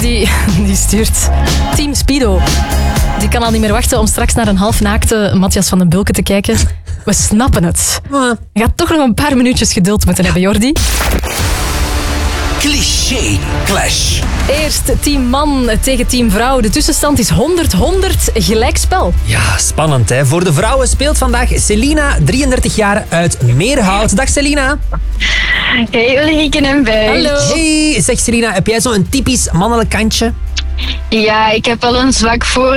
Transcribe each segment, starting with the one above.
Die stuurt Team Speedo. Die kan al niet meer wachten om straks naar een halfnaakte Matthias van den Bulke te kijken. We snappen het. Je gaat toch nog een paar minuutjes geduld moeten hebben, Jordi. Cliché Clash. Eerst team man tegen team vrouw. De tussenstand is 100-100 gelijkspel. Ja, spannend hè. Voor de vrouwen speelt vandaag Selina, 33 jaar, uit Meerhout. Dag Selina. Hey Ulrike en Bert. Hallo. Hey, zeg Selina, heb jij zo'n typisch mannelijk kantje? Ja, ik heb wel een zwak voor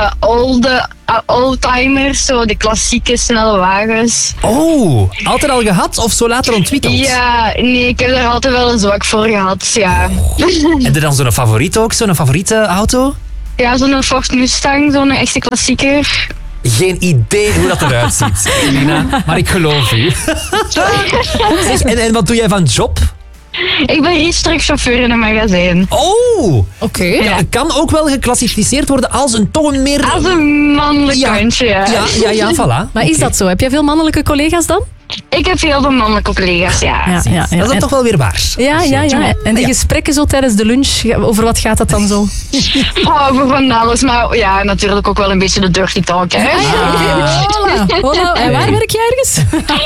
oldtimers, zo de klassieke snelle wagens. Oh, altijd al gehad of zo later ontwikkeld? Ja, nee, ik heb daar altijd wel een zwak voor gehad, ja. Heb je dan zo'n favoriet ook, zo'n favoriete auto? Ja, zo'n Ford Mustang, zo'n echte klassieker. Geen idee hoe dat eruit ziet, Selina, maar ik geloof u. Zeg, en wat doe jij van job? Ik ben racestruckchauffeur in een magazijn. Oh, Oké. ja, kan ook wel geclassificeerd worden als een toch een meer... Als een mannelijk kantje, ja. Ja, voilà. Maar is dat zo? Heb jij veel mannelijke collega's dan? Ik heb heel veel mannelijke collega's, ja. Ja. Dat is dan toch wel weer waar. Ja. En die gesprekken zo tijdens de lunch, over wat gaat dat dan zo? Oh, voor van alles, maar ja, natuurlijk ook wel een beetje de dirty talk, hè. Hola. En waar werk jij ergens?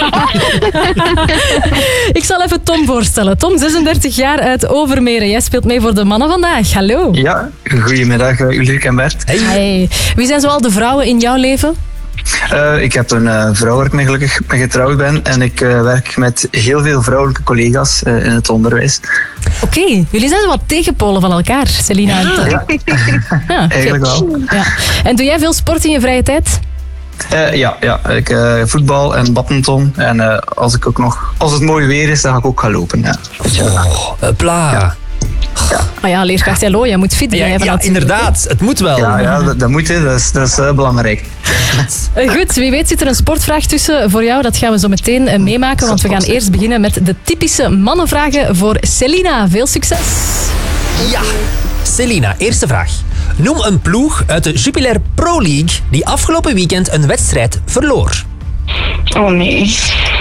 Ik zal even Tom voorstellen. Tom, 36 jaar uit Overmeren. Jij speelt mee voor de mannen vandaag. Hallo. Ja, goedemiddag Ulrike en Bert. Hey. Wie zijn zoal de vrouwen in jouw leven? Ik heb een vrouw waar ik mee gelukkig mee getrouwd ben en ik werk met heel veel vrouwelijke collega's in het onderwijs. Oké, jullie zijn zo wat tegenpolen van elkaar, Selina en Tom. Ja, Eigenlijk wel. Ja. En doe jij veel sport in je vrije tijd? Ja, ik voetbal en badminton en als het mooi weer is, dan ga ik ook gaan lopen. Ja. Pla. Maar ja, leerkracht Hello, jij moet fit blijven. Ja, inderdaad. Het moet wel. Ja, dat moet, hè. Dat is belangrijk. Goed, wie weet zit er een sportvraag tussen voor jou. Dat gaan we zo meteen meemaken, want we gaan eerst beginnen met de typische mannenvragen voor Selina. Veel succes. Ja. Selina, eerste vraag. Noem een ploeg uit de Jupiler Pro League die afgelopen weekend een wedstrijd verloor. Oh nee.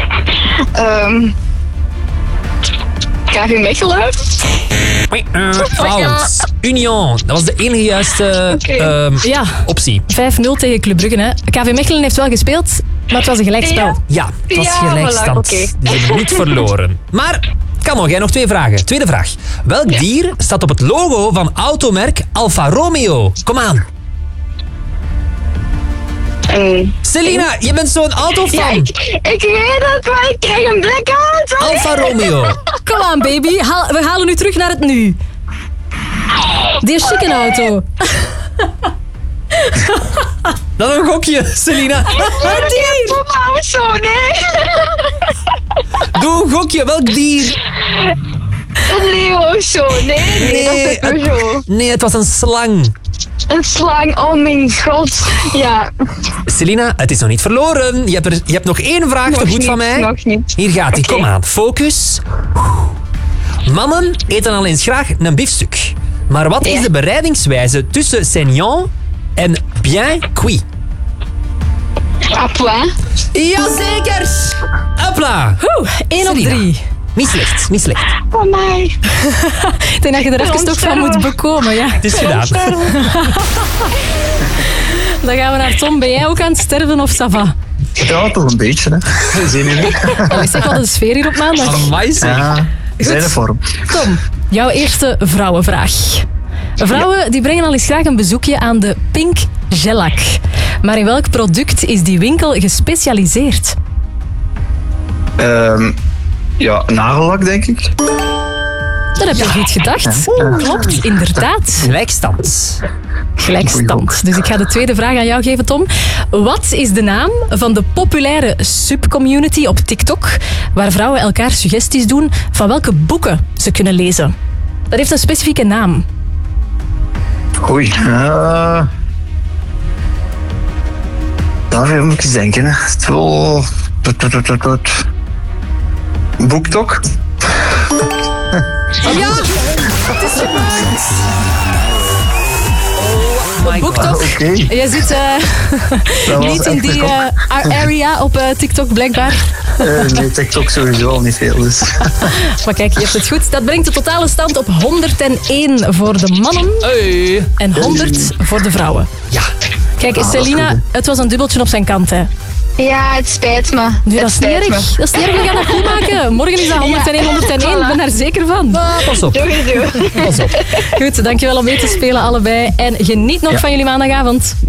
KV Mechelen? Fout. Union. Dat was de enige juiste optie. 5-0 tegen Club Brugge. Hè. KV Mechelen heeft wel gespeeld, maar het was een gelijkspel. Ja, het was Ja, gelijkstand. voilà, oké. Die hebben niet verloren. Maar, kan nog, jij nog twee vragen. Tweede vraag. Welk dier staat op het logo van automerk Alfa Romeo? Kom aan. Selina, je bent zo'n autofan. Ja, ik weet het, maar ik krijg een blackout. Alfa Romeo. Kom aan, baby. We halen u terug naar het nu. Die is chique auto. Dat is een gokje, Selina. Wat dier? Zo, nee. Doe een gokje, welk dier? Een leeuw zo, nee, dat is het zo. Nee, het was een slang. Een slang, oh mijn god. Ja. Selina, het is nog niet verloren. Je hebt nog één vraag te goed van mij. Nog niet. Hier gaat hij, Oké. kom aan. Focus. Mannen eten al eens graag een biefstuk. Maar wat is de bereidingswijze tussen saignant en bien cuit? Apwa. Jazeker! Hopla! 1 op Selina. 3. Niet slecht, niet slecht. Oh my. Ik denk dat je er even toch van moet bekomen. Ja. Het is gedaan. Dan gaan we naar Tom. Ben jij ook aan het sterven of ça va? Ja, toch een beetje, hè. Zenuwig. Ik zeg wel de sfeer hier op maandag. Amai, zeg. Ja, zijn vorm. Tom, jouw eerste vrouwenvraag. Vrouwen die brengen al eens graag een bezoekje aan de Pink Gellac. Maar in welk product is die winkel gespecialiseerd? Ja, nagellak, denk ik. Dat heb je goed gedacht. Klopt, inderdaad. Gelijkstand. Gelijkstand. Dus ik ga de tweede vraag aan jou geven, Tom. Wat is de naam van de populaire subcommunity op TikTok waar vrouwen elkaar suggesties doen van welke boeken ze kunnen lezen? Dat heeft een specifieke naam. Oei. Daar moet ik eens denken, hè. Boektok? my geboekt God. toch? Oké. Jij zit Dat was niet in echt die een area op TikTok, blijkbaar. nee, TikTok sowieso al niet veel. Dus. Maar kijk, je hebt het goed. Dat brengt de totale stand op 101 voor de mannen Hey. en 100 voor de vrouwen. Ja. Kijk, dat is Selina, goed, het was een dubbeltje op zijn kant, hè. Ja, het spijt me. Ja, dat Het is niet spijt erg. me. Dat is niet erg, we gaan dat goed maken. Morgen is dat 101, 101. Ik ben daar zeker van. Pas op. Sowieso. Pas op. Goed, dankjewel om mee te spelen allebei. En geniet nog van jullie maandagavond.